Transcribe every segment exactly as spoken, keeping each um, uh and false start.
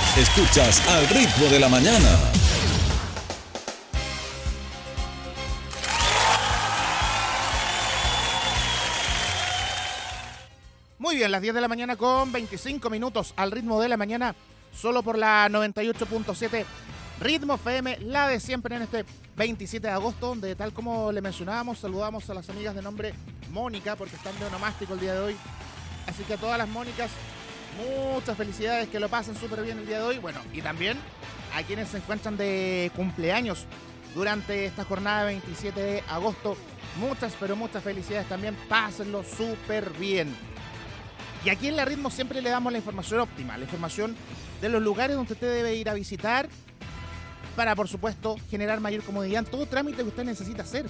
Escuchas Al Ritmo de la Mañana. Muy bien, las diez de la mañana con veinticinco minutos al ritmo de la mañana, solo por la noventa y ocho punto siete Ritmo F M, la de siempre en este veintisiete de agosto, donde tal como le mencionábamos, saludamos a las amigas de nombre Mónica, porque están de onomástico el día de hoy. Así que a todas las Mónicas, muchas felicidades, que lo pasen súper bien el día de hoy. Bueno, y también a quienes se encuentran de cumpleaños durante esta jornada de veintisiete de agosto, muchas, pero muchas felicidades también, pásenlo súper bien. Y aquí en La Ritmo siempre le damos la información óptima, la información de los lugares donde usted debe ir a visitar para, por supuesto, generar mayor comodidad en todo trámite que usted necesita hacer.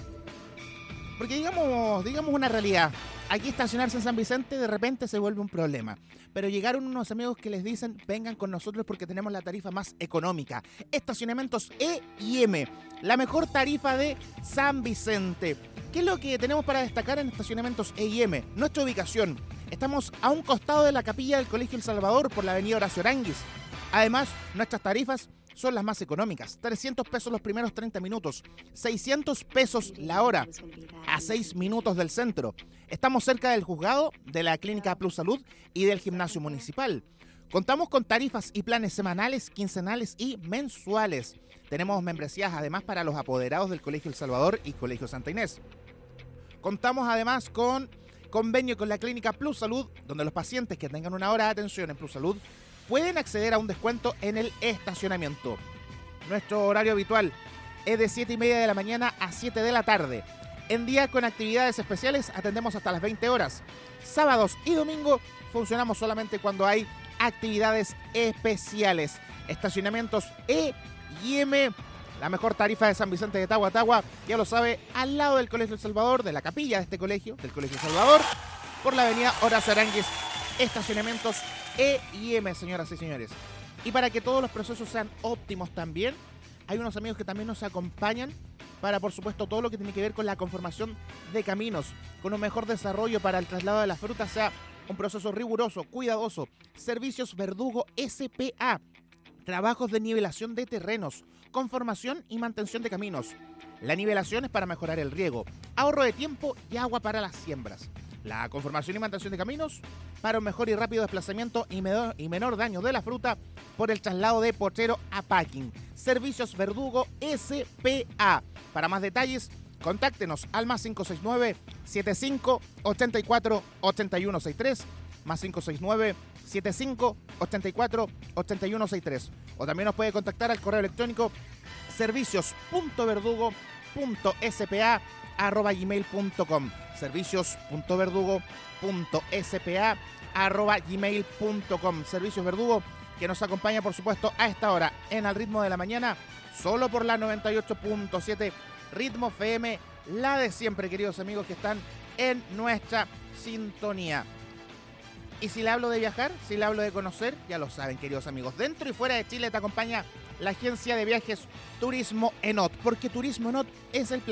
Porque digamos, digamos una realidad, aquí estacionarse en San Vicente de repente se vuelve un problema. Pero llegaron unos amigos que les dicen, vengan con nosotros porque tenemos la tarifa más económica. Estacionamientos E y M, la mejor tarifa de San Vicente. ¿Qué es lo que tenemos para destacar en estacionamientos E y M? Nuestra ubicación. Estamos a un costado de la capilla del Colegio El Salvador por la avenida Horacio Aranguis. Además, nuestras tarifas son las más económicas. trescientos pesos los primeros treinta minutos, seiscientos pesos la hora, a seis minutos del centro. Estamos cerca del juzgado, de la Clínica Plus Salud y del gimnasio municipal. Contamos con tarifas y planes semanales, quincenales y mensuales. Tenemos membresías además para los apoderados del Colegio El Salvador y Colegio Santa Inés. Contamos además con convenio con la Clínica Plus Salud, donde los pacientes que tengan una hora de atención en Plus Salud pueden acceder a un descuento en el estacionamiento. Nuestro horario habitual es de siete y media de la mañana a siete de la tarde. En día con actividades especiales atendemos hasta las veinte horas. Sábados y domingo funcionamos solamente cuando hay actividades especiales. Estacionamientos E y M, la mejor tarifa de San Vicente de Tagua Tagua, ya lo sabe, al lado del Colegio El Salvador, de la capilla de este colegio, del Colegio El Salvador, por la avenida Horacio Aranguis. Estacionamientos E y M, señoras y señores. Y para que todos los procesos sean óptimos también, hay unos amigos que también nos acompañan para, por supuesto, todo lo que tiene que ver con la conformación de caminos, con un mejor desarrollo para el traslado de la fruta, sea un proceso riguroso, cuidadoso. Servicios Verdugo S P A, trabajos de nivelación de terrenos, conformación y mantención de caminos. La nivelación es para mejorar el riego, ahorro de tiempo y agua para las siembras. La conformación y mantención de caminos para un mejor y rápido desplazamiento y menor, y menor daño de la fruta por el traslado de potrero a packing. Servicios Verdugo S P A. Para más detalles, contáctenos al más cinco seis nueve, setenta y cinco, ochenta y cuatro, ochenta y uno sesenta y tres, más cinco seis nueve, setenta y cinco, ochenta y cuatro, ochenta y uno sesenta y tres. O también nos puede contactar al correo electrónico servicios punto verdugo punto s p a arroba gmail punto com. servicios punto verdugo punto s p a arroba gmail punto com. Servicios Verdugo, que nos acompaña, por supuesto, a esta hora en Al Ritmo de la Mañana, solo por la noventa y ocho punto siete Ritmo F M, la de siempre, queridos amigos que están en nuestra sintonía. Y si le hablo de viajar, si le hablo de conocer, ya lo saben, queridos amigos, dentro y fuera de Chile te acompaña la agencia de viajes Turismo Enot, porque Turismo Enot es el plan